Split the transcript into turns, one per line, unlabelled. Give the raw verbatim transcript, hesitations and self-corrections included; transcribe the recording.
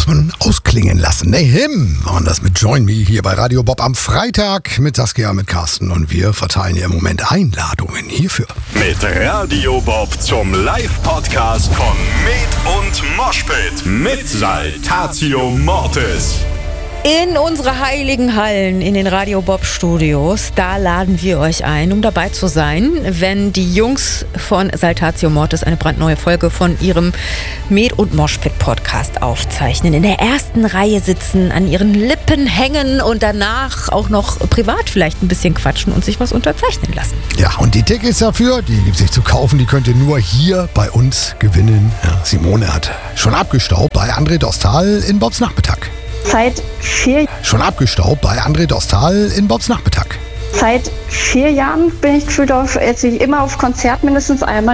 muss man ausklingen lassen. Ne, him waren das mit Join Me hier bei Radio Bob am Freitag mit Saskia, mit Carsten und wir verteilen ja im Moment Einladungen hierfür.
Mit Radio Bob zum Live-Podcast von Med und Moshpit mit Saltatio Mortis.
In unsere heiligen Hallen, in den Radio Bob Studios, da laden wir euch ein, um dabei zu sein, wenn die Jungs von Saltatio Mortis eine brandneue Folge von ihrem Med- und Moshpit-Podcast aufzeichnen. In der ersten Reihe sitzen, an ihren Lippen hängen und danach auch noch privat vielleicht ein bisschen quatschen und sich was unterzeichnen lassen.
Ja, und die Tickets dafür, die gibt es nicht zu kaufen, die könnt ihr nur hier bei uns gewinnen. Ja, Simone hat schon abgestaubt bei André Dostal in Bobs Nachmittag.
Seit vier,
Schon abgestaubt bei André Dostal in Bobs Nachmittag.
seit vier Jahren bin ich gefühlt auf, also immer auf Konzert mindestens einmal.